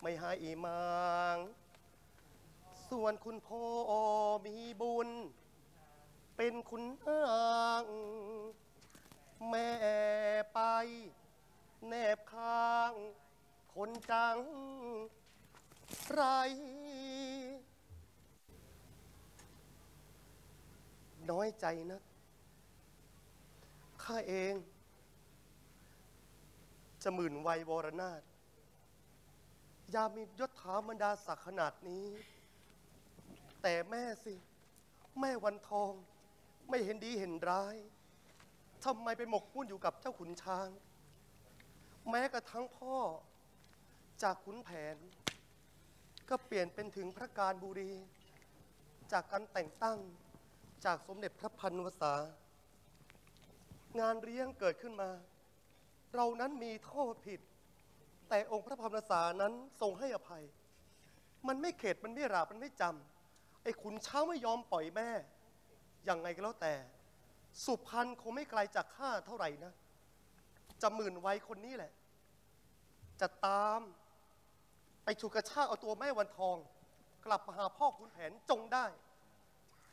ไม่ให้มางส่วนคุณพ่อมีบุญเป็นคุณนางแม่ไปแนบข้างคนจังไรน้อยใจนะข้าเองจะหมื่นวัยวรนาถยามียศถาบรรดาศักดิ์ขนาดนี้แต่แม่สิแม่วันทองไม่เห็นดีเห็นร้ายทำไมไปหมกมุ่นอยู่กับเจ้าขุนช้างแม้กระทั่งพ่อจากขุนแผนก็เปลี่ยนเป็นถึงพระการบุรีจากการแต่งตั้งจากสมเด็จพระพันวษางานเลี้ยงเกิดขึ้นมาเรานั้นมีโทษผิดแต่องค์พระพันวษานั้นทรงให้อภัยมันไม่เข็ดมันไม่ราบมันไม่จำไอ้ขุนช้างไม่ยอมปล่อยแม่ยังไงก็แล้วแต่สุพรรณคงไม่ไกลจากข้าเท่าไหร่นะจะหมื่นวัยคนนี้แหละจะตามไปฉุดกระชากเอาตัวแม่วันทองกลับมาหาพ่อขุนแผนจงได้